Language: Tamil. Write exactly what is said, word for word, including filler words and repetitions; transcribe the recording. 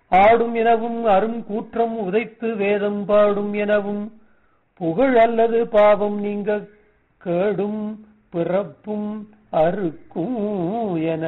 ஆடும் எனவும் அரும் கூற்றம் உதைத்து வேதம் பாடும் எனவும் புகழ் அல்லது பாவம் நீங்க கேடும் பிறப்பும் அறுக்கும் என